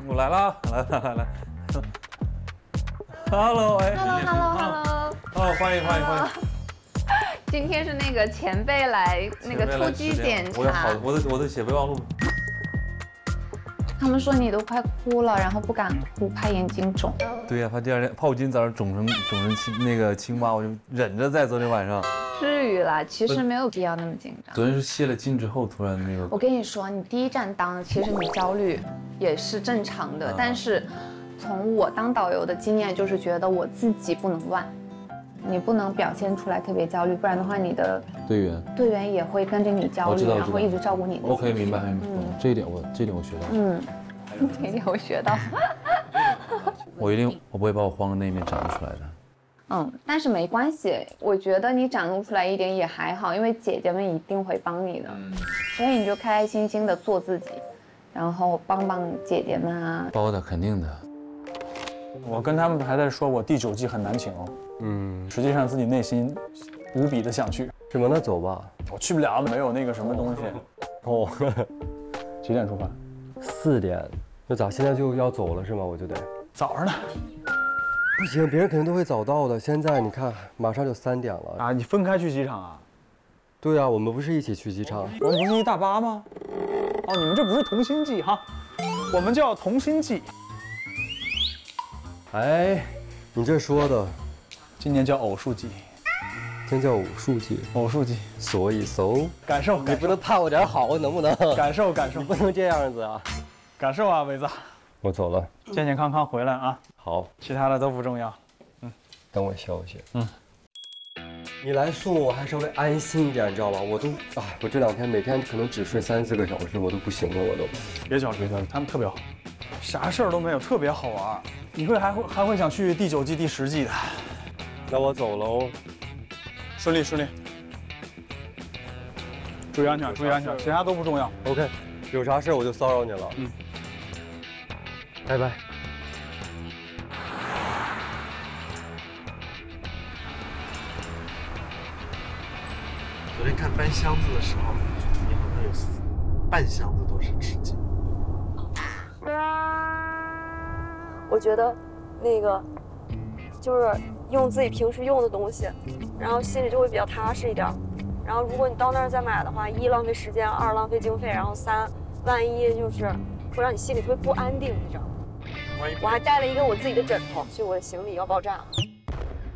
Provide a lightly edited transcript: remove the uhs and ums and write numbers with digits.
我来了，来。Hello， 哎 Hello， 哦，欢迎。 今天是那个前辈来那个突击检查， 我的血备忘录。 他们说你都快哭了，然后不敢哭，怕眼睛肿。 对呀，怕第二天怕我今天早上肿成青蛙，我就忍着在昨天晚上。 至于啦，其实没有必要那么紧张。 昨天是泄了劲之后，突然那个。 我跟你说，你第一站当，其实你焦虑也是正常的，但是从我当导游的经验，就是觉得我自己不能乱，你不能表现出来特别焦虑，不然的话，你的队员也会跟着你焦虑，然后一直照顾你的。 OK， 明白。这一点我学到。 这一点我学到。 我不会把我慌的那一面展露出来的。 但是没关系，我觉得你展露出来一点也还好，因为姐姐们一定会帮你的，所以你就开开心心的做自己，然后帮姐姐们啊。 包的肯定的。 我跟他们还在说，我第9季很难请哦。实际上自己内心无比的想去。 什么？那走吧。 我去不了，没有那个什么东西。 哦， 几点出发 ？4点。那咋现在就要走了是吗？我就得早上呢。 不行，别人肯定都会早到的。现在你看，马上就3点了啊！你分开去机场啊？ 对啊，我们不是一起去机场？ 我们不是一大巴吗？哦，你们这不是同心季哈，我们叫同心季。 哎，你这说的， 今年叫偶数季。 今天叫偶数季。 偶数季。 所以 ，so 感受， 你不能盼我点好，能不能？ 感受， 你不能这样子啊！ 感受啊，伟子。 我走了， 健健康康回来啊。 好， 其他的都不重要。 等我消息。你来送我还稍微安心一点，你知道吧？我这2天每天可能只睡3、4个小时，我都不行了，我都。 别焦虑，他们特别好，啥事儿都没有，特别好玩。你还会想去第9季、第10季的。 那我走喽。 顺利。注意安全，其他都不重要。 OK， 有啥事我就骚扰你了。拜拜。 昨天看搬箱子的时候，你好像有半箱子都是纸巾。 我觉得那个就是用自己平时用的东西，然后心里就会比较踏实一点。然后如果你到那儿再买的话，1浪费时间，2浪费经费，然后3万一就是会让你心里会不安定，你知道吗？我还带了一个我自己的枕头，所以我的行李要爆炸了。